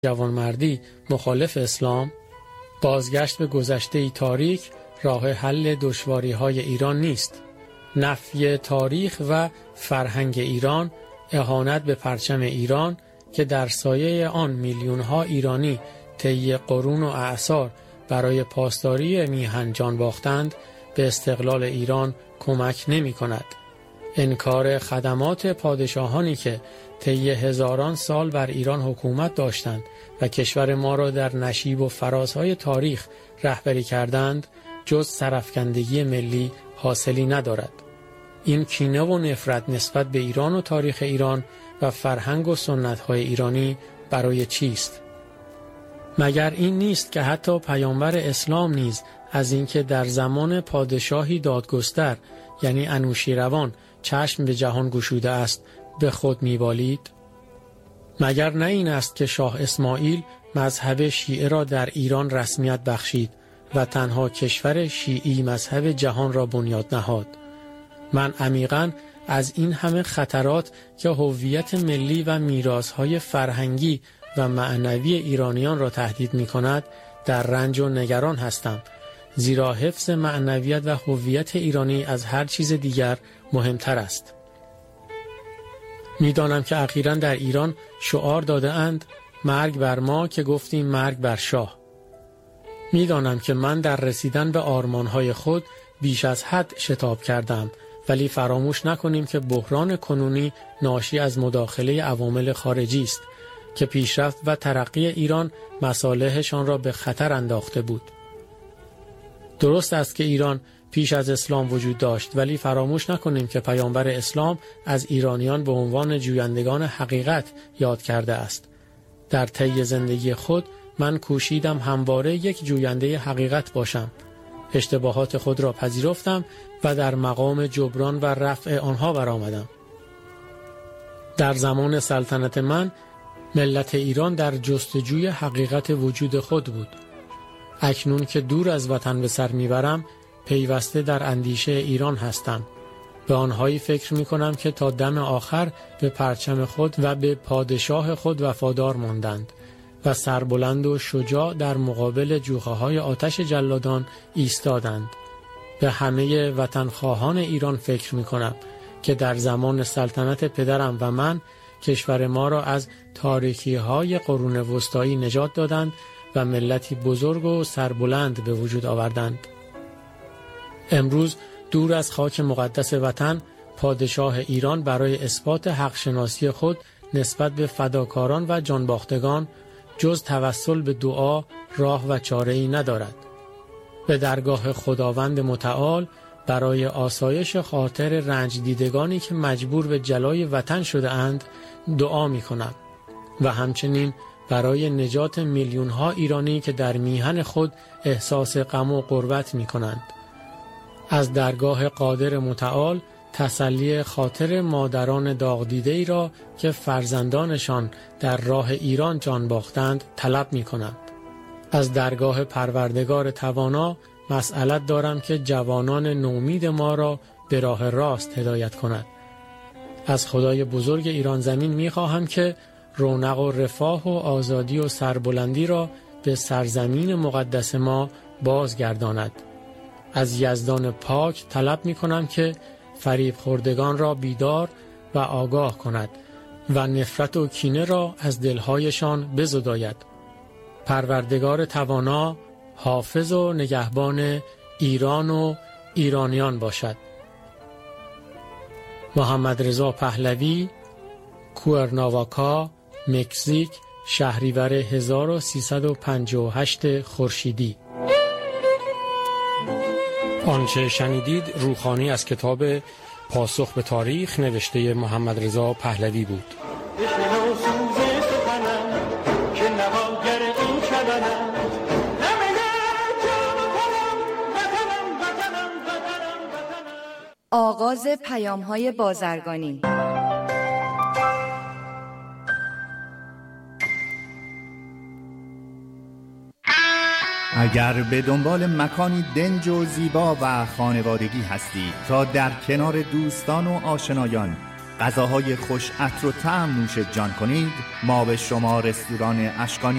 جوانمردی مخالف اسلام؟ بازگشت به گذشته تاریک راه حل دشواری‌های ایران نیست. نفی تاریخ و فرهنگ ایران، اهانت به پرچم ایران که در سایه آن میلیون‌ها ایرانی طی قرون و اعصار برای پاسداری میهن جان باختند، به استقلال ایران کمک نمی‌کند. انکار خدمات پادشاهانی که طی هزاران سال بر ایران حکومت داشتند و کشور ما را در نشیب و فرازهای تاریخ رهبری کردند، جز سرافکندگی ملی حاصلی ندارد. این کینه و نفرت نسبت به ایران و تاریخ ایران و فرهنگ و سنت‌های ایرانی برای چیست؟ مگر این نیست که حتی پیامبر اسلام نیز از اینکه در زمان پادشاهی دادگستر یعنی انوشیروان چشم به جهان گشوده است به خود می‌بالید؟ مگر نه این است که شاه اسماعیل مذهب شیعه را در ایران رسمیت بخشید و تنها کشور شیعی مذهب جهان را بنیاد نهاد؟ من عمیقاً از این همه خطرات که هویت ملی و میراث‌های فرهنگی و معنوی ایرانیان را تهدید می‌کند در رنج و نگران هستم، زیرا حفظ معنویت و هویت ایرانی از هر چیز دیگر مهمتر است. می‌دانم که اخیراً در ایران شعار داده اند مرگ بر ما که گفتیم مرگ بر شاه. می‌دانم که من در رسیدن به آرمان‌های خود بیش از حد شتاب کردم، ولی فراموش نکنیم که بحران کنونی ناشی از مداخله عوامل خارجی است که پیشرفت و ترقی ایران مصالحشان را به خطر انداخته بود. درست است که ایران پیش از اسلام وجود داشت، ولی فراموش نکنیم که پیامبر اسلام از ایرانیان به عنوان جویندگان حقیقت یاد کرده است. در طی زندگی خود من کوشیدم همواره یک جوینده حقیقت باشم. اشتباهات خود را پذیرفتم و در مقام جبران و رفع آنها برآمدم. در زمان سلطنت من ملت ایران در جستجوی حقیقت وجود خود بود. اکنون که دور از وطن به سر میبرم، پیوسته در اندیشه ایران هستم. به آنهایی فکر میکنم که تا دم آخر به پرچم خود و به پادشاه خود وفادار ماندند و سربلند و شجاع در مقابل جوخه‌های آتش جلادان ایستادند. به همه وطنخواهان ایران فکر میکنم که در زمان سلطنت پدرم و من کشور ما را از تاریکی‌های قرون وسطایی نجات دادند و ملتی بزرگ و سربلند به وجود آوردند. امروز دور از خاک مقدس وطن، پادشاه ایران برای اثبات حق شناسی خود نسبت به فداکاران و جانباختگان جز توسل به دعا راه و چاره‌ای ندارد. به درگاه خداوند متعال برای آسایش خاطر رنج دیدگانی که مجبور به جلای وطن شده اند دعا می کنم و همچنین برای نجات میلیون‌ها ایرانی که در میهن خود احساس غم و غربت می کنند. از درگاه قادر متعال تسلی خاطر مادران داغ دیده‌ای را که فرزندانشان در راه ایران جان باختند طلب می کنند. از درگاه پروردگار توانا مسئلت دارم که جوانان نومید ما را به راه راست هدایت کند. از خدای بزرگ ایران زمین می خواهم که رونق و رفاه و آزادی و سربلندی را به سرزمین مقدس ما بازگرداند. از یزدان پاک طلب می کنم که فریب خوردگان را بیدار و آگاه کند و نفرت و کینه را از دلهایشان بزداید. پروردگار توانا حافظ و نگهبان ایران و ایرانیان باشد. محمد رضا پهلوی، کوئرناواکا، مکزیک، شهریور 1358 خورشیدی. آنچه شنیدید روخانی از کتاب پاسخ به تاریخ نوشته محمد رضا پهلوی بود. آغاز پیام‌های بازرگانی. اگر به دنبال مکانی دنج و زیبا و خانوادگی هستید تا در کنار دوستان و آشنایان غذاهای خوش عطر و طعم نوش جان کنید، ما به شما رستوران اشکانی